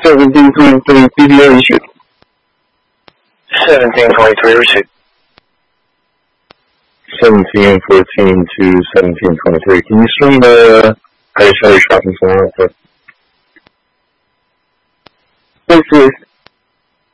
1723 BBO issued. 1723 received. 1714 to 1723. Can you swing the Irish Shopping Center real quick? Yes, please.